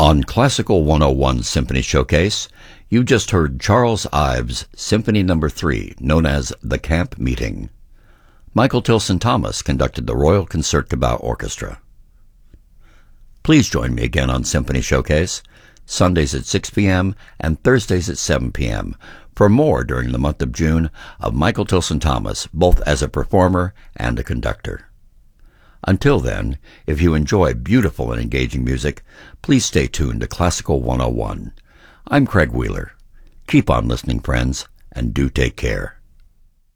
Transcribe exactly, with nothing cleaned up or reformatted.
On Classical one oh one Symphony Showcase, you just heard Charles Ives' Symphony Number three, known as The Camp Meeting. Michael Tilson Thomas conducted the Royal Concertgebouw Orchestra. Please join me again on Symphony Showcase, Sundays at six p.m. and Thursdays at seven p.m. for more during the month of June of Michael Tilson Thomas, both as a performer and a conductor. Until then, if you enjoy beautiful and engaging music, please stay tuned to Classical one oh one. I'm Craig Wheeler. Keep on listening, friends, and do take care.